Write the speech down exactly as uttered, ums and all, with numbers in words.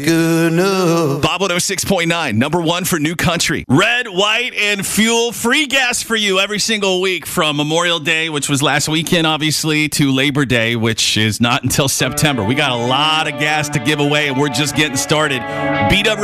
Good enough. Bob one oh six point nine, number one for New Country. Red, white, and fuel. Free gas for you every single week from Memorial Day, which was last weekend, obviously, to Labor Day, which is not until September. We got a lot of gas to give away, and we're just getting started. Beat up